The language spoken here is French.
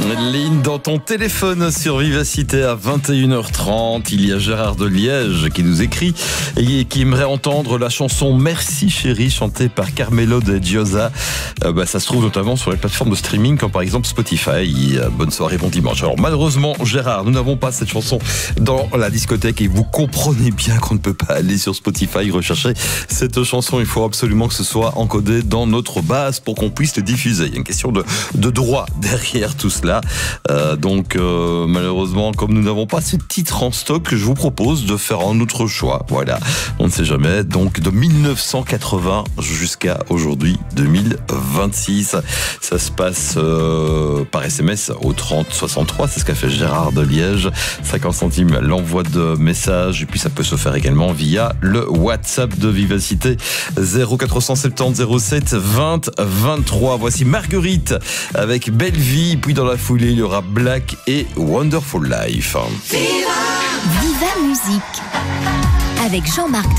Ligne dans ton téléphone sur Vivacité à 21h30. Il y a Gérard de Liège qui nous écrit et qui aimerait entendre la chanson Merci Chérie chantée par Carmelo de Giosa. Ça se trouve notamment sur les plateformes de streaming comme par exemple Spotify. Bonne soirée, bon dimanche. Alors malheureusement Gérard, nous n'avons pas cette chanson dans la discothèque et vous comprenez bien qu'on ne peut pas aller sur Spotify rechercher cette chanson. Il faut absolument que ce soit encodé dans notre base pour qu'on puisse le diffuser. Il y a une question de droit derrière tout cela. Malheureusement, comme nous n'avons pas ces titres en stock, je vous propose de faire un autre choix. Voilà, on ne sait jamais. Donc de 1980 jusqu'à aujourd'hui 2026. Ça se passe par SMS au 3063. C'est ce qu'a fait Gérard de Liège. 50 centimes l'envoi de message. Et puis ça peut se faire également via le WhatsApp de Vivacité 0470 07 20 23. Voici Marguerite avec Belle Vie. Puis dans la foulée, il y aura Black et Wonderful Life. Viva Musique avec Jean-Marc